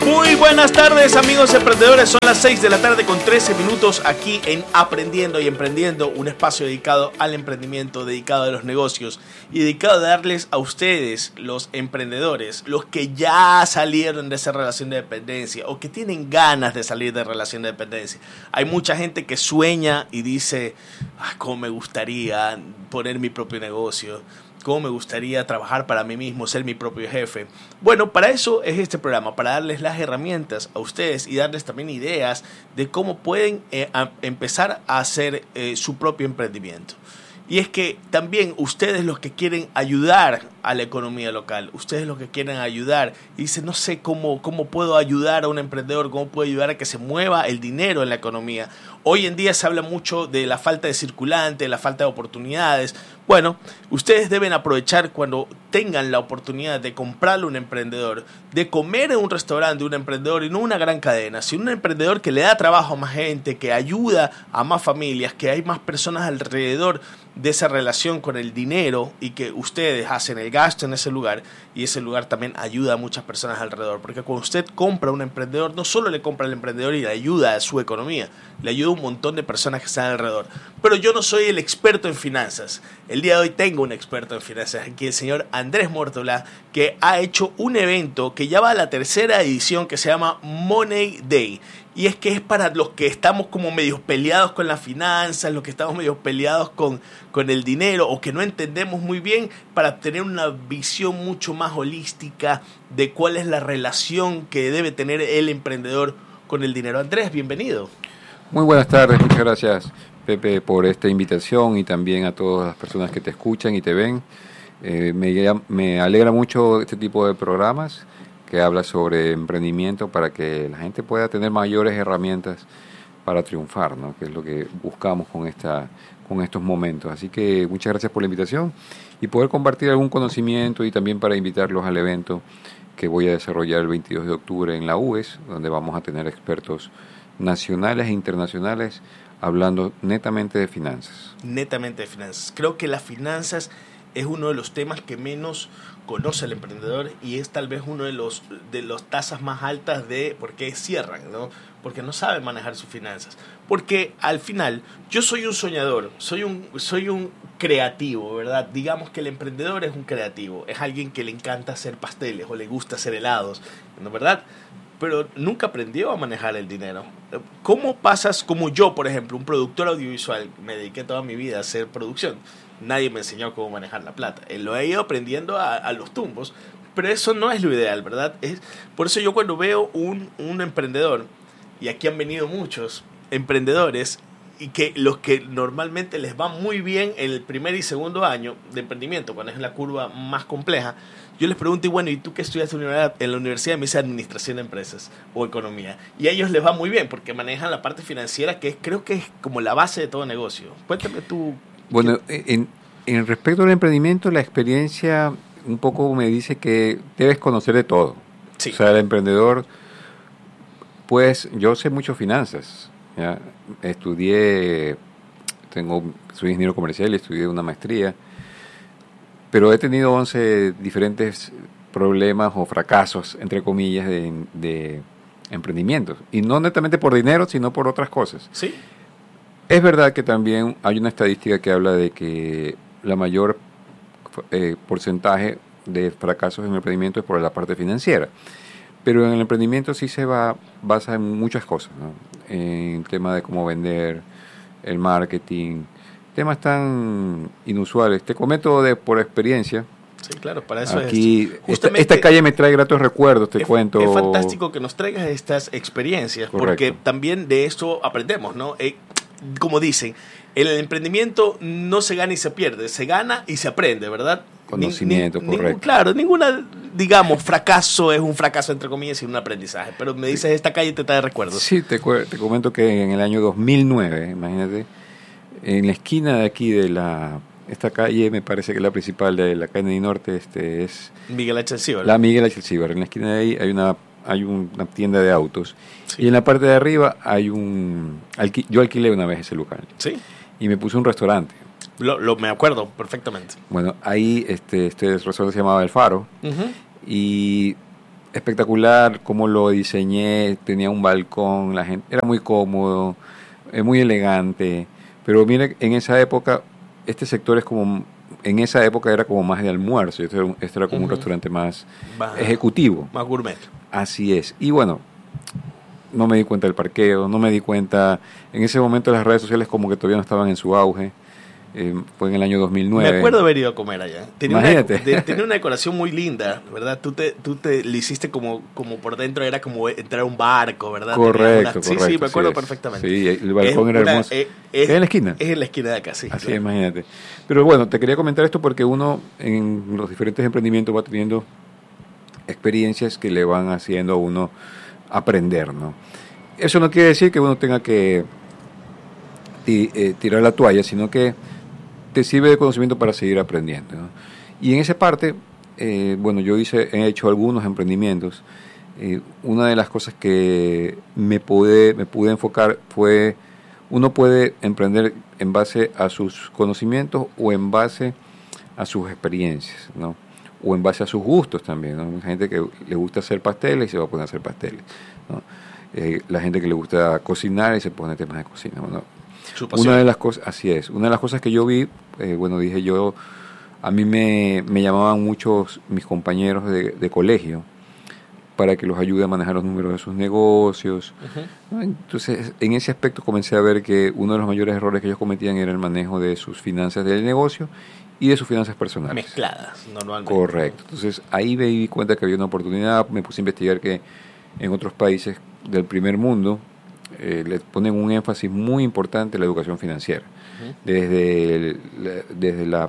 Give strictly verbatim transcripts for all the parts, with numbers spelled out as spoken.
Muy buenas tardes, amigos emprendedores. Son las seis de la tarde con trece minutos aquí en Aprendiendo y Emprendiendo, un espacio dedicado al emprendimiento, dedicado a los negocios y dedicado a darles a ustedes, los emprendedores, los que ya salieron de esa relación de dependencia o que tienen ganas de salir de relación de dependencia. Hay mucha gente que sueña y dice, ah, cómo me gustaría poner mi propio negocio. Cómo me gustaría trabajar para mí mismo, ser mi propio jefe. Bueno, para eso es este programa, para darles las herramientas a ustedes y darles también ideas de cómo pueden eh, a empezar a hacer eh, su propio emprendimiento. Y es que también ustedes los que quieren ayudar a la economía local, ustedes los que quieren ayudar y dicen, no sé cómo, cómo puedo ayudar a un emprendedor, cómo puedo ayudar a que se mueva el dinero en la economía. Hoy en día se habla mucho de la falta de circulante, la falta de oportunidades. Bueno, ustedes deben aprovechar cuando tengan la oportunidad de comprarle a un emprendedor, de comer en un restaurante de un emprendedor y no una gran cadena, sino un emprendedor que le da trabajo a más gente, que ayuda a más familias, que hay más personas alrededor de esa relación con el dinero y que ustedes hacen el gasto en ese lugar y ese lugar también ayuda a muchas personas alrededor. Porque cuando usted compra a un emprendedor, no solo le compra al emprendedor y le ayuda a su economía, le ayuda a un montón de personas que están alrededor. Pero yo no soy el experto en finanzas. El día de hoy tengo un experto en finanzas, aquí el señor Andrés Mórtola, que ha hecho un evento que ya va a la tercera edición que se llama Money Day. Y es que es para los que estamos como medios peleados con las finanzas, los que estamos medios peleados con, con el dinero o que no entendemos muy bien, para tener una visión mucho más holística de cuál es la relación que debe tener el emprendedor con el dinero. Andrés, bienvenido. Muy buenas tardes, muchas gracias, Pepe, por esta invitación y también a todas las personas que te escuchan y te ven. Eh, me, me alegra mucho este tipo de programas que habla sobre emprendimiento para que la gente pueda tener mayores herramientas para triunfar, ¿no? Que es lo que buscamos con esta con estos momentos. Así que muchas gracias por la invitación y poder compartir algún conocimiento y también para invitarlos al evento que voy a desarrollar el veintidós de octubre en la U E S, donde vamos a tener expertos nacionales e internacionales hablando netamente de finanzas. Netamente de finanzas. Creo que las finanzas es uno de los temas que menos conoce el emprendedor y es tal vez uno de los de las tasas más altas de por qué cierran, ¿no? Porque no saben manejar sus finanzas. Porque al final yo soy un soñador, soy un soy un creativo, ¿verdad? Digamos que el emprendedor es un creativo, es alguien que le encanta hacer pasteles o le gusta hacer helados, ¿no? ¿Verdad? Pero nunca aprendió a manejar el dinero. ¿Cómo pasas, como yo, por ejemplo, un productor audiovisual, me dediqué toda mi vida a hacer producción? Nadie me enseñó cómo manejar la plata. Lo he ido aprendiendo a, a los tumbos, pero eso no es lo ideal, ¿verdad? Es, por eso yo cuando veo un, un emprendedor, y aquí han venido muchos emprendedores, y que los que normalmente les va muy bien en el primer y segundo año de emprendimiento, cuando es la curva más compleja, yo les pregunto, y bueno, ¿y tú qué estudias en la universidad? Me dice administración de empresas o economía. Y a ellos les va muy bien porque manejan la parte financiera, que es, creo que es como la base de todo negocio. Cuéntame tú. Bueno, en, en respecto al emprendimiento, la experiencia un poco me dice que debes conocer de todo. Sí. O sea, el emprendedor, pues yo sé mucho finanzas, ¿ya? Estudié, tengo, soy ingeniero comercial y estudié una maestría, pero he tenido once diferentes problemas o fracasos, entre comillas, de, de emprendimientos. Y no netamente por dinero, sino por otras cosas. Sí. Es verdad que también hay una estadística que habla de que la mayor eh, porcentaje de fracasos en el emprendimiento es por la parte financiera. Pero en el emprendimiento sí se va, basa en muchas cosas, ¿no? En el tema de cómo vender, el marketing, temas tan inusuales. Te comento de por experiencia. Sí, claro, para eso aquí, es esto. Esta, esta calle me trae gratos recuerdos, te es, cuento. Es fantástico que nos traigas estas experiencias, correcto, porque también de esto aprendemos, ¿no? Eh, como dicen, en el emprendimiento no se gana y se pierde, se gana y se aprende, ¿verdad? Conocimiento, ni, ni, correcto. Ningún, claro, ninguna, digamos, fracaso es un fracaso entre comillas, sino un aprendizaje. Pero me dices, esta calle te trae recuerdos. Sí, te, te comento que en el año dos mil nueve, imagínate, en la esquina de aquí de la... Esta calle me parece que es la principal de la Kennedy Norte, este es... Miguel Ángel Cíbar. La Miguel Ángel Cíbar. En la esquina de ahí hay una hay una tienda de autos. Sí. Y en la parte de arriba hay un... Alqui, yo alquilé una vez ese local. Sí. Y me puse un restaurante. Lo, lo me acuerdo perfectamente. Bueno, ahí este, este restaurante se llamaba El Faro. Uh-huh. Y espectacular cómo lo diseñé, tenía un balcón, la gente era muy cómodo, eh, muy elegante, pero mire, en esa época, este sector es como, en esa época era como más de almuerzo, este era, un- este era como uh-huh. un restaurante más Más, ejecutivo. Más gourmet. Así es, y bueno, no me di cuenta del parqueo, no me di cuenta, en ese momento las redes sociales como que todavía no estaban en su auge. Eh, fue en el año dos mil nueve. Me acuerdo haber ido a comer allá. Tenía Imagínate. Una, de, tenía una decoración muy linda, ¿verdad? Tú te, tú te le hiciste como, como por dentro, era como entrar a un barco, ¿verdad? Correcto, una, correcto. Sí, sí, me acuerdo sí perfectamente. Sí, el balcón es era una, hermoso. Es, es, ¿Es en la esquina? Es en la esquina de acá, sí. Así, claro. Imagínate. Pero bueno, te quería comentar esto porque uno en los diferentes emprendimientos va teniendo experiencias que le van haciendo a uno aprender, ¿no? Eso no quiere decir que uno tenga que eh, tirar la toalla, sino que te sirve de conocimiento para seguir aprendiendo, ¿no? Y en esa parte, eh, bueno, yo hice, he hecho algunos emprendimientos. Eh, una de las cosas que me pude, me pude enfocar fue, uno puede emprender en base a sus conocimientos o en base a sus experiencias, ¿no? O en base a sus gustos también, ¿no? Hay gente que le gusta hacer pasteles y se va a poner a hacer pasteles, ¿no? Eh, la gente que le gusta cocinar y se pone temas de cocina, ¿no? Una de las cosas, así es, una de las cosas que yo vi, eh, bueno, dije yo, a mí me, me llamaban muchos mis compañeros de, de colegio para que los ayude a manejar los números de sus negocios. Uh-huh. ¿No? Entonces, en ese aspecto comencé a ver que uno de los mayores errores que ellos cometían era el manejo de sus finanzas del negocio y de sus finanzas personales. Mezcladas, normalmente. Correcto. Entonces, ahí me di cuenta que había una oportunidad, me puse a investigar que en otros países del primer mundo Eh, le ponen un énfasis muy importante en la educación financiera, uh-huh. desde, el, la, desde la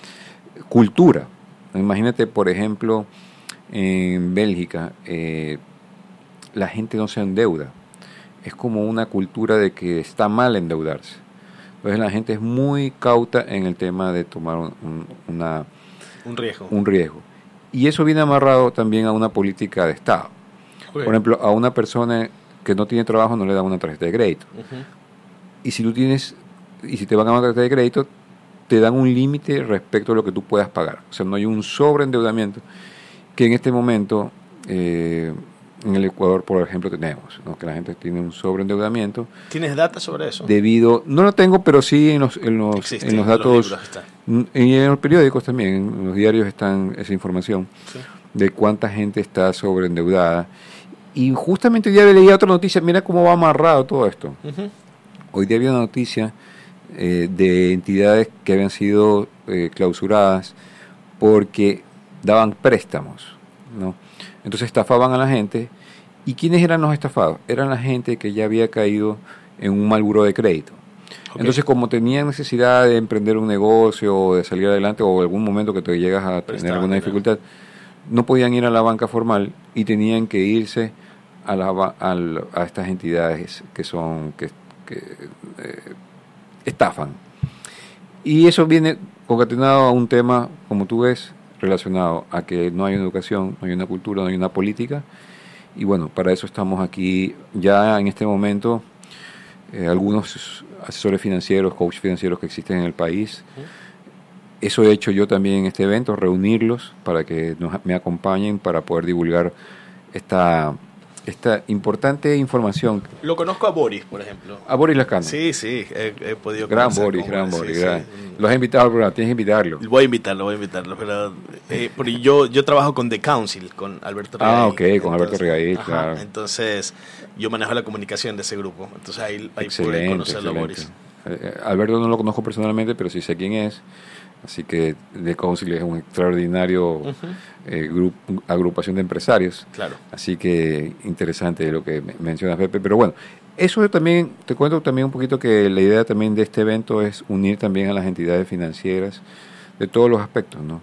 cultura. Imagínate, por ejemplo, en Bélgica, eh, la gente no se endeuda. Es como una cultura de que está mal endeudarse. Entonces la gente es muy cauta en el tema de tomar un, un, una, un riesgo. un riesgo. Y eso viene amarrado también a una política de Estado. Okay. Por ejemplo, a una persona que no tiene trabajo no le dan una tarjeta de crédito. Uh-huh. Y si tú tienes, y si te van a dar una tarjeta de crédito, te dan un límite respecto a lo que tú puedas pagar. O sea, no hay un sobreendeudamiento que en este momento eh, en el Ecuador, por ejemplo, tenemos, ¿no? Que la gente tiene un sobreendeudamiento. ¿Tienes data sobre eso? Debido, no lo tengo, pero sí en los, en los, Existe, en los datos, los y en los periódicos también, en los diarios están esa información, sí, de cuánta gente está sobreendeudada. Y justamente hoy día leía otra noticia, mira cómo va amarrado todo esto. Uh-huh. Hoy día había una noticia eh, de entidades que habían sido eh, clausuradas porque daban préstamos, ¿no? Entonces estafaban a la gente. ¿Y quiénes eran los estafados? Eran la gente que ya había caído en un mal buró de crédito. Okay. Entonces, como tenían necesidad de emprender un negocio o de salir adelante o algún momento que te llegas a tener Prestaban, alguna dificultad, no podían ir a la banca formal y tenían que irse a, la, a, a estas entidades que son que, que eh, estafan. Y eso viene concatenado a un tema, como tú ves, relacionado a que no hay una educación, no hay una cultura, no hay una política. Y bueno, para eso estamos aquí ya en este momento, eh, algunos asesores financieros, coaches financieros que existen en el país. Eso he hecho yo también en este evento, reunirlos para que nos, me acompañen para poder divulgar esta, esta importante información. Lo conozco a Boris, por ejemplo. A Boris Lascano. Sí, sí, he, he podido Gran Boris, gran sí, Boris. Sí, gran. sí. Los has invitado al programa, tienes que invitarlo. Voy a invitarlo, voy a invitarlo. Pero, eh, pero yo, yo trabajo con The Council, con Alberto Regaín. Ah, ok, con entonces, Alberto Regaín, ajá, claro. Entonces, yo manejo la comunicación de ese grupo. Entonces, ahí, ahí excelente, pude conocerlo a excelente. Boris. Eh, Alberto no lo conozco personalmente, pero sí sé quién es. Así que The Council es un extraordinario uh-huh. eh, grupo, agrupación de empresarios. Claro. Así que interesante lo que mencionas, Pepe. Pero bueno, eso también, te cuento también un poquito que la idea también de este evento es unir también a las entidades financieras de todos los aspectos, ¿no?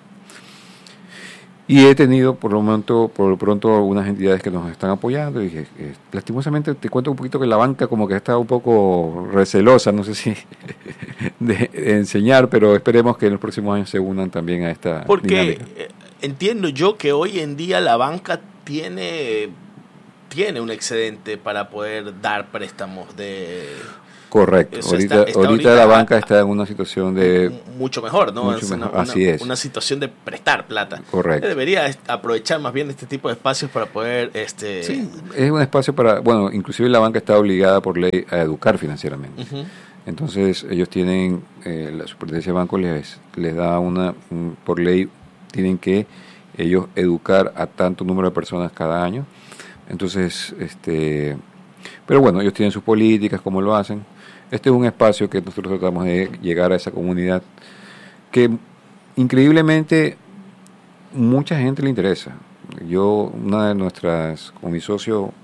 Y he tenido por lo pronto, por lo pronto algunas entidades que nos están apoyando y dije, eh, lastimosamente te cuento un poquito que la banca como que está un poco recelosa, no sé si de, de enseñar, pero esperemos que en los próximos años se unan también a esta Porque dinámica. Eh, entiendo yo que hoy en día la banca tiene, tiene un excedente para poder dar préstamos de... Correcto. O sea, ahorita, está- está ahorita, ahorita la a- banca está en una situación de... mucho mejor, ¿no? Mucho Es una, mejor, así una- es. una situación de prestar plata. Correcto. Debería est- aprovechar más bien este tipo de espacios para poder, este, Sí, es un espacio para... Bueno, inclusive la banca está obligada por ley a educar financieramente. Ujú. Entonces ellos tienen, eh, la superintendencia de bancos les, les da una, un- por ley, tienen que ellos educar a tanto número de personas cada año. Entonces, este, pero bueno, ellos tienen sus políticas, cómo lo hacen. Este es un espacio que nosotros tratamos de llegar a esa comunidad que increíblemente mucha gente le interesa. Yo, una de nuestras, con mi socio,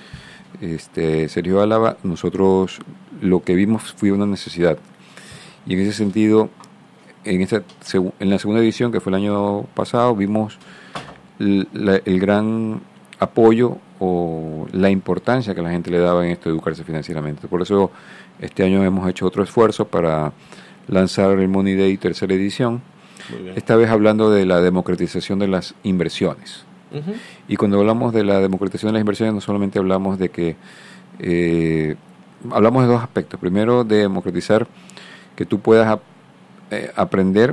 este, Sergio Álava, nosotros lo que vimos fue una necesidad. Y en ese sentido, en, esta, segu- en la segunda edición, que fue el año pasado, vimos l- la- el gran apoyo o la importancia que la gente le daba en esto de educarse financieramente. Por eso este año hemos hecho otro esfuerzo para lanzar el Money Day tercera edición, Muy bien. esta vez hablando de la democratización de las inversiones. Ujú. Y cuando hablamos de la democratización de las inversiones, no solamente hablamos de que, eh, hablamos de dos aspectos. Primero, de democratizar que tú puedas ap- eh, aprender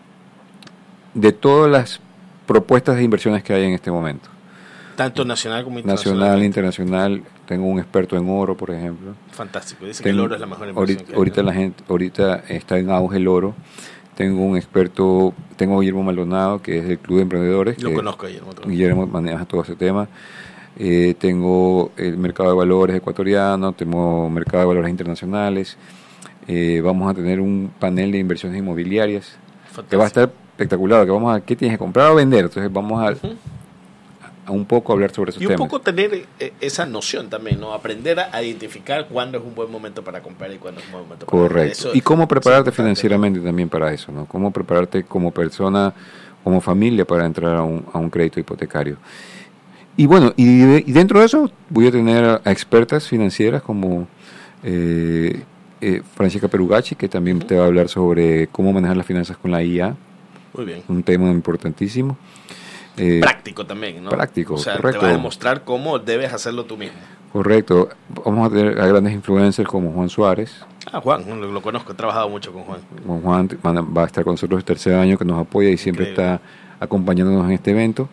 de todas las propuestas de inversiones que hay en este momento. Tanto nacional como internacional. Nacional, internacional. Tengo un experto en oro, por ejemplo. Fantástico. Dice que Tengo- el oro es la mejor inversión ahorita, que hay, ahorita ¿no? la gente, ahorita está en auge el oro. Tengo un experto, tengo a Guillermo Maldonado, que es del Club de Emprendedores. Lo que conozco ayer. otro. Guillermo maneja todo ese tema. Eh, tengo el mercado de valores ecuatoriano, tengo mercado de valores internacionales. Eh, vamos a tener un panel de inversiones inmobiliarias Fantástico. que va a estar espectacular. Que vamos a, ¿qué tienes que comprar o vender? Entonces vamos a, Ujú. a un poco hablar sobre esos Y un temas. poco tener eh, esa noción también, ¿no? Aprender a identificar cuándo es un buen momento para comprar y cuándo es un buen momento para vender. Correcto. Eso Y cómo es prepararte importante. financieramente también para eso, ¿no? Cómo prepararte como persona, como familia para entrar a un, a un crédito hipotecario. Y bueno, y, de- y dentro de eso voy a tener a, a expertas financieras como eh, eh, Francesca Perugacci, que también te va a hablar sobre cómo manejar las finanzas con la I A, Muy bien. un tema importantísimo. Eh, Práctico también, ¿no? práctico, O sea, correcto. te va a demostrar cómo debes hacerlo tú mismo. correcto. Vamos a tener a grandes influencers como Juan Suárez. Ah, Juan, lo, lo conozco, he trabajado mucho con Juan. Con Juan van a- va a estar con nosotros el tercer año, que nos apoya y siempre Increíble. está acompañándonos en este evento.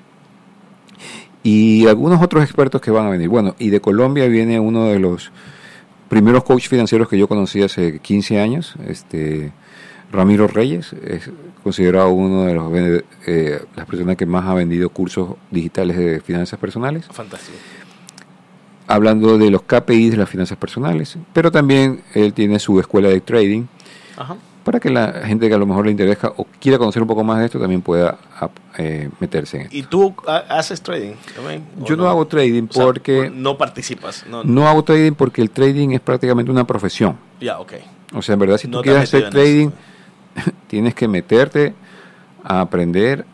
Y algunos otros expertos que van a venir. Bueno, y de Colombia viene uno de los primeros coaches financieros que yo conocí hace quince años, este Ramiro Reyes, es considerado uno de los vende- eh, las personas que más ha vendido cursos digitales de finanzas personales, Fantástico. hablando de los K P Is de las finanzas personales, pero también él tiene su escuela de trading, Ajá. para que la gente que a lo mejor le interesa o quiera conocer un poco más de esto también pueda ap- eh, meterse en esto. ¿Y tú ha- haces trading también? ¿O Yo no hago trading O sea, porque no participas. No, no hago trading porque el trading es prácticamente una profesión. Ya, ok. O sea, en verdad, si tú No te has quieres hacer metido en trading, tienes que meterte a aprender,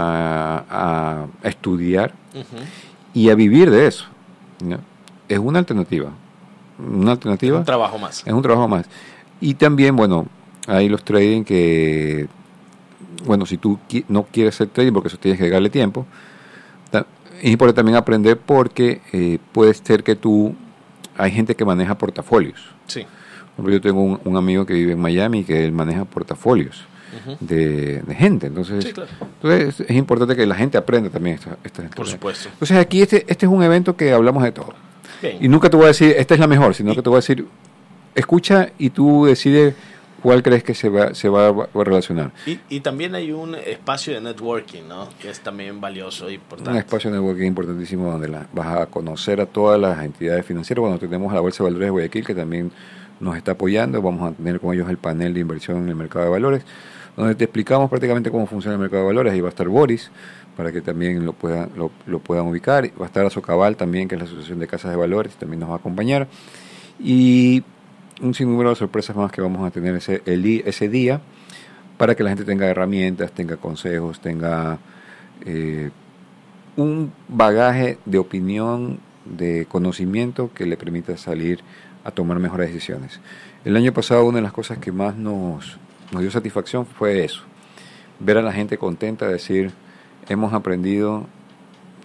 a, a estudiar Ujú. y a vivir de eso, ¿no? Es una alternativa. Una alternativa. Un trabajo más. Es un trabajo más. Y también, bueno, hay los trading que, bueno, si tú qui- no quieres hacer trading porque eso tienes que darle tiempo, ta- es importante también aprender porque eh, puede ser que tú, hay gente que maneja portafolios. Sí. Por ejemplo, yo tengo un, un amigo que vive en Miami que él maneja portafolios Ujú. de, de gente. Entonces, Sí, claro. entonces es importante que la gente aprenda también esta, esta Por supuesto. Entonces aquí este, este es un evento que hablamos de todo. Bien. Y nunca te voy a decir, esta es la mejor, sino que te voy a decir, escucha y tú decides cuál crees que se va, se va a relacionar. Y, y también hay un espacio de networking, ¿no? Que es también valioso e importante. Un espacio de networking importantísimo donde la- vas a conocer a todas las entidades financieras. Bueno, tenemos a la Bolsa de Valores de Guayaquil, que también nos está apoyando. Vamos a tener con ellos el panel de inversión en el mercado de valores, donde te explicamos prácticamente cómo funciona el mercado de valores. Ahí va a estar Boris, para que también lo puedan, lo, lo puedan ubicar. Va a estar Azocabal también, que es la Asociación de Casas de Valores, también nos va a acompañar. Y un sinnúmero de sorpresas más que vamos a tener ese, el, di- ese día, para que la gente tenga herramientas, tenga consejos, tenga eh, un bagaje de opinión, de conocimiento que le permita salir a tomar mejores decisiones. El año pasado una de las cosas que más nos, nos dio satisfacción fue eso, ver a la gente contenta, decir, hemos aprendido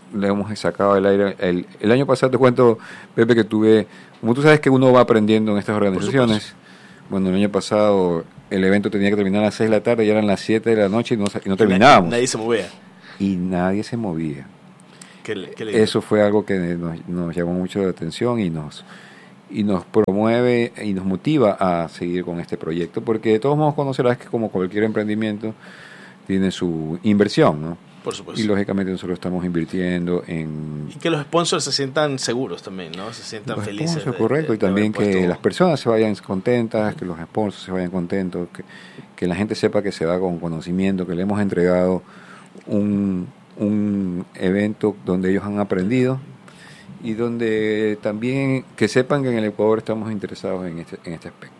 le hemos sacado del aire. El, el año pasado, te cuento, Pepe, que tuve, como tú sabes que uno va aprendiendo en estas organizaciones, bueno, el año pasado el evento tenía que terminar a las seis de la tarde y eran las siete de la noche y no, y no terminábamos. Nadie se movía. Y nadie se movía. ¿Qué le, qué le Eso fue algo que nos, nos llamó mucho la atención y nos y nos promueve y nos motiva a seguir con este proyecto, porque de todos modos conocerás que como cualquier emprendimiento tiene su inversión, ¿no? Por supuesto. Y lógicamente nosotros estamos invirtiendo en... Y que los sponsors se sientan seguros también, ¿no? Se sientan los felices. Sponsors, de, correcto, de, y también de que puesto... las personas se vayan contentas, que los sponsors se vayan contentos, que, que la gente sepa que se va con conocimiento, que le hemos entregado un, un evento donde ellos han aprendido y donde también que sepan que en el Ecuador estamos interesados en este, en este aspecto.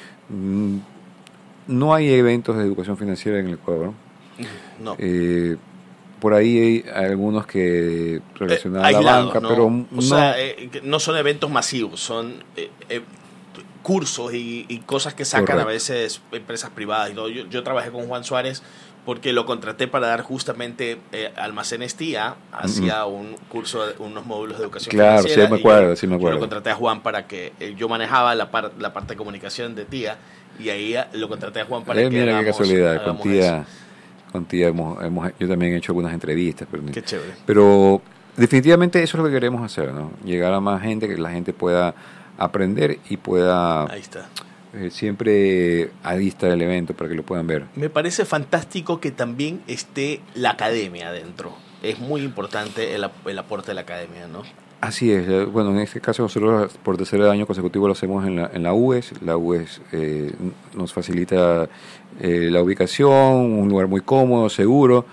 No hay eventos de educación financiera en el Ecuador. No. Eh, por ahí hay algunos que relacionados eh, a la aislados, banca, ¿no? pero o no, sea, eh, no son eventos masivos, son eh, eh, cursos y, y cosas que sacan Correcto. A veces empresas privadas. ¿No? Yo, yo trabajé con Juan Suárez porque lo contraté para dar justamente eh, Almacenes Tía, hacía uh-huh. un curso, de, unos módulos de educación claro, financiera. Sí, me acuerdo, yo, sí me acuerdo. Yo lo contraté a Juan para que eh, yo manejaba la, par, la parte de comunicación de Tía y ahí lo contraté a Juan para eh, que mira hagamos, qué casualidad, con Tía, eso. con Tía hemos, hemos, yo también he hecho algunas entrevistas. Pero, qué chévere. Pero definitivamente eso es lo que queremos hacer, ¿no? Llegar a más gente, que la gente pueda aprender y pueda... Ahí está. Eh, siempre a vista del evento para que lo puedan ver. Me parece fantástico que también esté la academia adentro. Es muy importante el, el aporte de la academia, ¿no? Así es. Bueno, en este caso nosotros por tercer año consecutivo lo hacemos en la, en la U E S. La U E S eh, nos facilita eh, la ubicación, un lugar muy cómodo, seguro.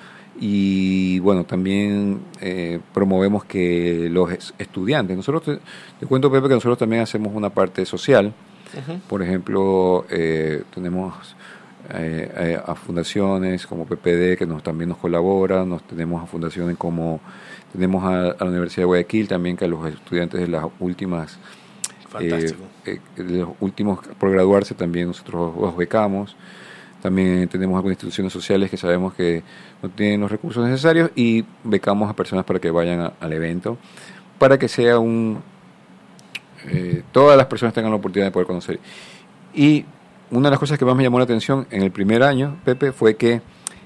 Y bueno, también eh, promovemos que los estudiantes, nosotros te, te cuento, Pepe, que nosotros también hacemos una parte social. Uh-huh. Por ejemplo, eh, tenemos eh, eh, a fundaciones como P P D que nos, también nos colaboran, nos tenemos a fundaciones como tenemos a, a la Universidad de Guayaquil también, que a los estudiantes de las últimas eh, eh, de los últimos por graduarse también nosotros los becamos. También tenemos algunas instituciones sociales que sabemos que no tienen los recursos necesarios y becamos a personas para que vayan a, al evento, para que sea un Eh, todas las personas tengan la oportunidad de poder conocer. Y una de las cosas que más me llamó la atención en el primer año, Pepe, fue que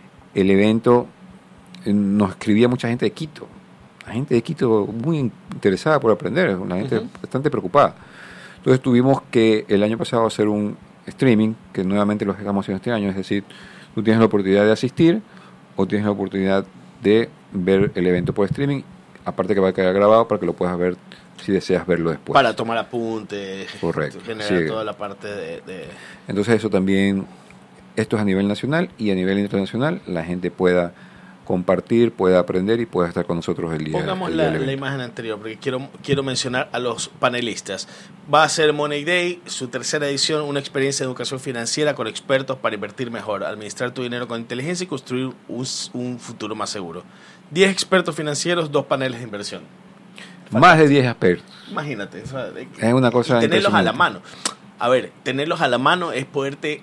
el evento eh, nos escribía mucha gente de Quito, la gente de Quito muy interesada por aprender, una gente uh-huh. bastante preocupada. Entonces tuvimos que el año pasado hacer un streaming, que nuevamente lo estamos haciendo este año, es decir, tú tienes la oportunidad de asistir o tienes la oportunidad de ver el evento por streaming, aparte que va a quedar grabado para que lo puedas ver si deseas verlo después. Para tomar apuntes, correcto, generar sí. toda la parte de, de... Entonces eso también, esto es a nivel nacional y a nivel internacional, la gente pueda compartir, pueda aprender y pueda estar con nosotros el día. Pongamos el la, día la imagen anterior, porque quiero, quiero mencionar a los panelistas. Va a ser Money Day, su tercera edición, una experiencia de educación financiera con expertos para invertir mejor, administrar tu dinero con inteligencia y construir un, un futuro más seguro. diez expertos financieros, dos paneles de inversión. Fantástico. Más de diez expertos. Imagínate. O sea, de, es una cosa y tenerlos a la mano. A ver, tenerlos a la mano es poderte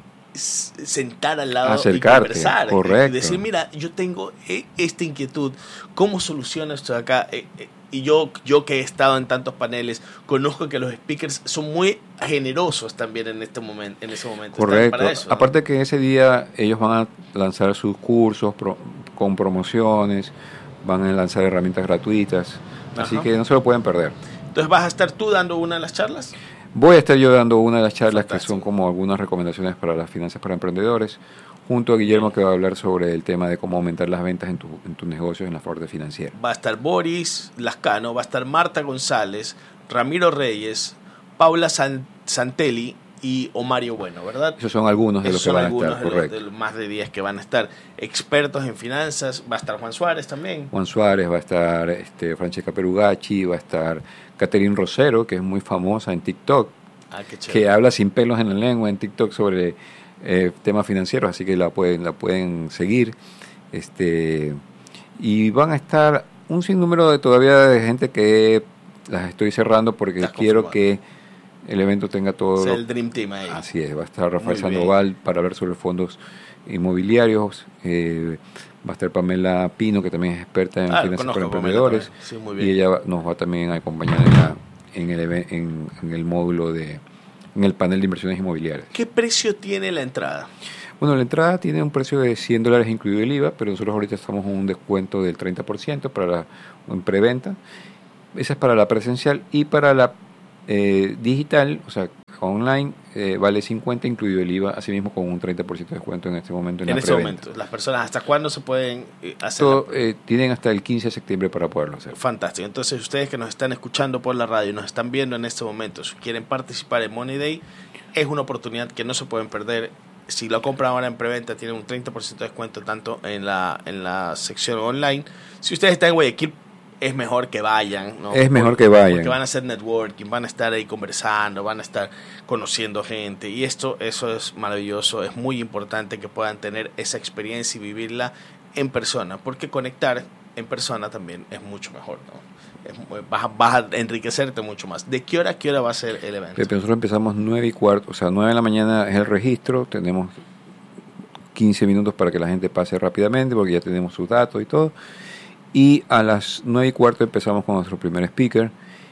sentar al lado acercarte, y conversar. Correcto. Y decir, mira, yo tengo esta inquietud, ¿cómo soluciono esto de acá? Y yo, yo que he estado en tantos paneles, conozco que los speakers son muy generosos también en este momento, en ese momento. Correcto. Para eso, ¿no? Aparte que ese día ellos van a lanzar sus cursos pro, con promociones, van a lanzar herramientas gratuitas, Ajá. así que no se lo pueden perder. Entonces, ¿vas a estar tú dando una de las charlas? Voy a estar yo dando una de las charlas Fantástico. Que son como algunas recomendaciones para las finanzas para emprendedores, junto a Guillermo, que va a hablar sobre el tema de cómo aumentar las ventas en, tu, en tus negocios en la parte financiera. Va a estar Boris Lascano, va a estar Marta González, Ramiro Reyes, Paula San, Santelli y Omario Bueno, ¿verdad? Esos son algunos de Esos los que van a algunos estar, de correcto. Los, de los más de diez que van a estar. Expertos en finanzas, va a estar Juan Suárez también. Juan Suárez, va a estar este, Francesca Perugacci, va a estar Catherine Rosero, que es muy famosa en TikTok, ah, qué que habla sin pelos en la lengua en TikTok sobre eh, temas financieros, así que la pueden, la pueden seguir. Este, y van a estar un sinnúmero de todavía de gente que las estoy cerrando porque Estás quiero confirmado. que el evento tenga todo. Es el Dream Team ahí. Así es, va a estar Rafael Sandoval para hablar sobre fondos inmobiliarios. Eh, va a estar Pamela Pino, que también es experta en ah, finanzas para emprendedores. Sí, muy bien. Y ella nos va también a acompañar en, la, en, el, en, en el módulo de, en el panel de inversiones inmobiliarias. ¿Qué precio tiene la entrada? Bueno, la entrada tiene un precio de cien dólares incluido el I V A, pero nosotros ahorita estamos en un descuento del treinta por ciento para la en preventa. Esa es para la presencial, y para la eh, digital, o sea, online, eh, vale cincuenta incluido el I V A, asimismo con un treinta por ciento de descuento en este momento en, en la este preventa. momento, las personas, ¿hasta cuándo se pueden hacer? Todo, eh, tienen hasta el quince de septiembre para poderlo hacer. Fantástico. Entonces, ustedes que nos están escuchando por la radio, nos están viendo en este momento, si quieren participar en Money Day, es una oportunidad que no se pueden perder. Si lo compran ahora en preventa, tienen un treinta por ciento de descuento tanto en la en la sección online. Si ustedes están en Guayaquil, es mejor que vayan, ¿no? Es mejor porque, que vayan. Porque van a hacer networking, van a estar ahí conversando, van a estar conociendo gente. Y esto, eso es maravilloso. Es muy importante que puedan tener esa experiencia y vivirla en persona. Porque conectar en persona también es mucho mejor, ¿no? Es, vas, a, vas a enriquecerte mucho más. ¿De qué hora a qué hora va a ser el evento? Pepe, nosotros empezamos nueve y cuarto, o sea, nueve de la mañana es el registro. Tenemos quince minutos para que la gente pase rápidamente, porque ya tenemos sus datos y todo. Y a las nueve y cuarto empezamos con nuestro primer speaker,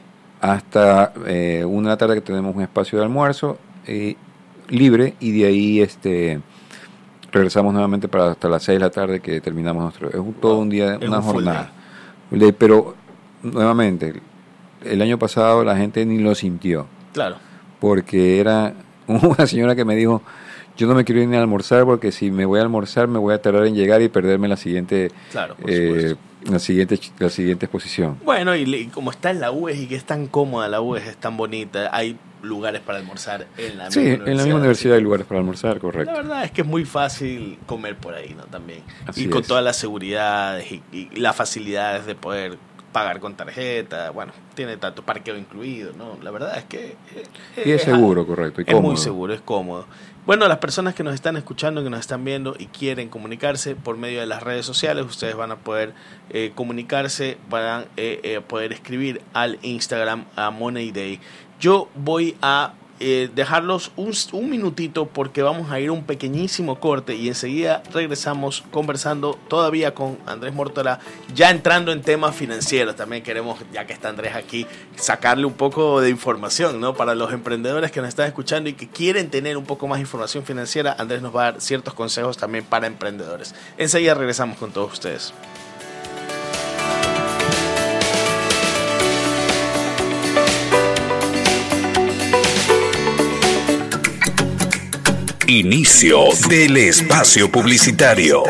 hasta eh, una de la tarde, que tenemos un espacio de almuerzo eh, libre, y de ahí este regresamos nuevamente para hasta las seis de la tarde, que terminamos nuestro... Es un, todo un día, una un jornada. De, pero, nuevamente, el año pasado la gente ni lo sintió. Claro. Porque era una señora que me dijo: yo no me quiero ir ni a almorzar, porque si me voy a almorzar me voy a tardar en llegar y perderme la siguiente... Claro, por eh, la siguiente la siguiente exposición. Bueno, y, y como está en la U E S y que es tan cómoda la U E S, es tan bonita, hay lugares para almorzar en la sí, misma universidad. en la misma universidad hay lugares para almorzar, correcto. La verdad es que es muy fácil comer por ahí, ¿no? También. Así y con es. todas las seguridades y, y las facilidades de poder pagar con tarjeta, bueno, tiene tanto parqueo incluido, ¿no? La verdad es que... Es, y es, es seguro, algo, correcto, y es cómodo. muy seguro, es cómodo. Bueno, las personas que nos están escuchando, que nos están viendo y quieren comunicarse por medio de las redes sociales, ustedes van a poder eh, comunicarse, van a eh, eh, poder escribir al Instagram a Money Day. Yo voy a eh, dejarlos un, un minutito, porque vamos a ir a un pequeñísimo corte y enseguida regresamos conversando todavía con Andrés Mórtola, ya entrando en temas financieros. También queremos, ya que está Andrés aquí, sacarle un poco de información, ¿no? Para los emprendedores que nos están escuchando y que quieren tener un poco más de información financiera, Andrés nos va a dar ciertos consejos también para emprendedores. Enseguida regresamos con todos ustedes. Inicio del espacio publicitario.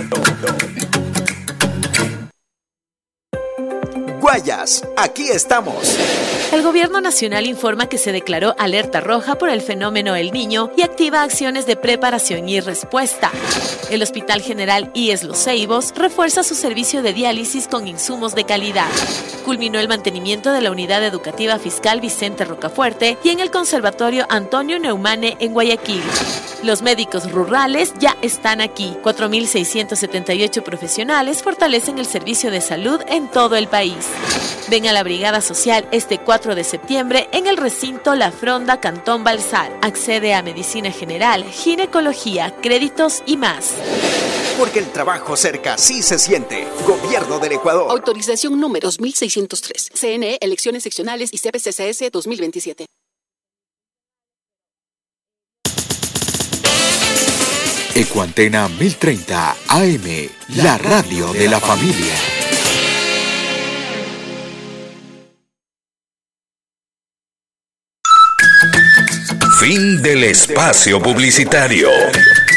Guayas, aquí estamos. El Gobierno Nacional informa que se declaró alerta roja por el fenómeno El Niño y activa acciones de preparación y respuesta. El Hospital General I E S Los Ceibos refuerza su servicio de diálisis con insumos de calidad. Culminó el mantenimiento de la Unidad Educativa Fiscal Vicente Rocafuerte y en el Conservatorio Antonio Neumane en Guayaquil. Los médicos rurales ya están aquí. cuatro mil seiscientos setenta y ocho profesionales fortalecen el servicio de salud en todo el país. Ven a la Brigada Social este cuatro de septiembre en el recinto La Fronda, Cantón Balsar. Accede a medicina general, ginecología, créditos y más. Porque el trabajo cerca sí se siente. Gobierno del Ecuador. Autorización número dos mil seiscientos tres. C N E, elecciones seccionales y C P C C S dos mil veintisiete. Ecuantena mil treinta A M, la radio de la familia. Fin del espacio publicitario.